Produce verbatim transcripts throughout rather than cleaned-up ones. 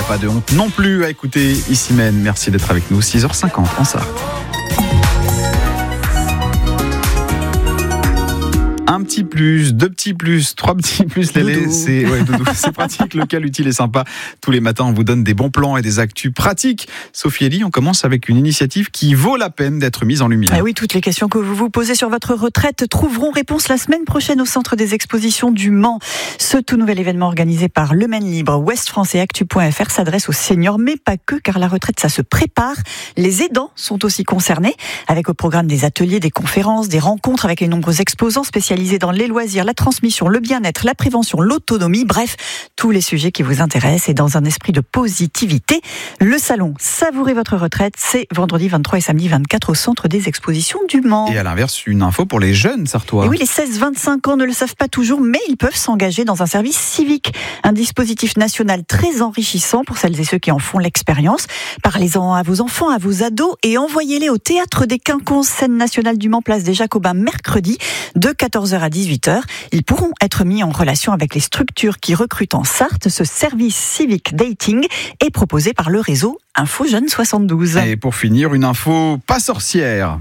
a pas de honte non plus à écouter Issimène. Merci d'être avec nous, six heures cinquante en Sarthe. Un petit plus, deux petits plus, trois petits plus, Lélé, c'est, ouais, doudou, c'est pratique, local, utile et sympa. Tous les matins, on vous donne des bons plans et des actus pratiques. Sophie Elie, on commence avec une initiative qui vaut la peine d'être mise en lumière. Ah oui, toutes les questions que vous vous posez sur votre retraite trouveront réponse la semaine prochaine au Centre des Expositions du Mans. Ce tout nouvel événement organisé par Le Maine Libre, Ouest France et Actu point F R s'adresse aux seniors, mais pas que, car la retraite, ça se prépare. Les aidants sont aussi concernés, avec au programme des ateliers, des conférences, des rencontres avec les nombreux exposants spécialisés dans les loisirs, la transmission, le bien-être, la prévention, l'autonomie, bref, tous les sujets qui vous intéressent et dans un esprit de positivité. Le salon Savourez votre retraite, c'est vendredi vingt-trois et samedi vingt-quatre au Centre des Expositions du Mans. Et à l'inverse, une info pour les jeunes sartois. Et oui, les seize vingt-cinq ans ne le savent pas toujours, mais ils peuvent s'engager dans un service civique. Un dispositif national très enrichissant pour celles et ceux qui en font l'expérience. Parlez-en à vos enfants, à vos ados et envoyez-les au Théâtre des Quinconces, scène nationale du Mans, place des Jacobins, mercredi, de quatorze heures à dix-huit heures. Ils pourront être mis en relation avec les structures qui recrutent en Sarthe. Ce service civique dating est proposé par le réseau Info Jeunes soixante-douze. Et pour finir, une info pas sorcière.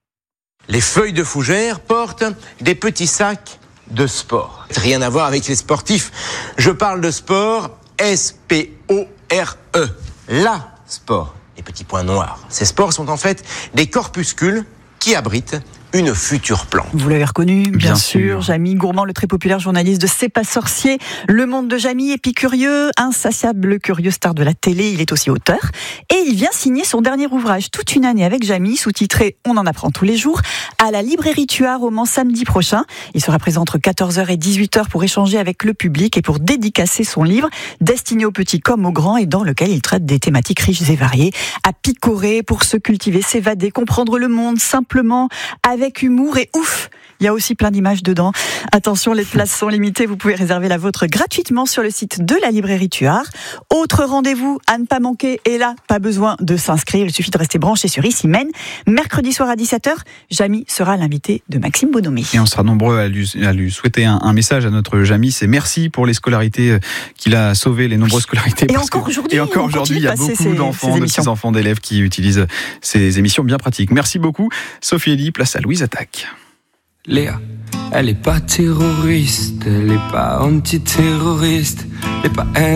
Les feuilles de fougère portent des petits sacs de sport. Rien à voir avec les sportifs. Je parle de sport S P O R E. La sport. Les petits points noirs. Ces sports sont en fait des corpuscules qui abritent une future plante. Vous l'avez reconnu, bien, bien sûr. sûr. Jamy Gourmand, le très populaire journaliste de C'est pas sorcier. Le monde de Jamy, épicurieux, insatiable, curieux star de la télé. Il est aussi auteur. Et il vient signer son dernier ouvrage, Toute une année avec Jamy, sous-titré On en apprend tous les jours, à la librairie Tuard au Mans samedi prochain. Il sera présent entre quatorze heures et dix-huit heures pour échanger avec le public et pour dédicacer son livre, destiné aux petits comme aux grands et dans lequel il traite des thématiques riches et variées, à picorer pour se cultiver, s'évader, comprendre le monde simplement, avec avec humour et ouf, il y a aussi plein d'images dedans. Attention, les places sont limitées, vous pouvez réserver la vôtre gratuitement sur le site de la librairie Tuard. Autre rendez-vous à ne pas manquer, et là, pas besoin de s'inscrire, il suffit de rester branché sur Issimène. Mercredi soir à dix-sept heures, Jamy sera l'invité de Maxime Bonomi. Et on sera nombreux à lui, à lui souhaiter un, un message à notre Jamy, c'est merci pour les scolarités qu'il a sauvées, les nombreuses scolarités. Et encore aujourd'hui, et encore aujourd'hui, il y a beaucoup ces, d'enfants, ces de petits enfants d'élèves qui utilisent ces émissions bien pratiques. Merci beaucoup, Sophie Elie, place à Louise Attaque. Léa, elle est pas terroriste, elle est pas antiterroriste, elle est pas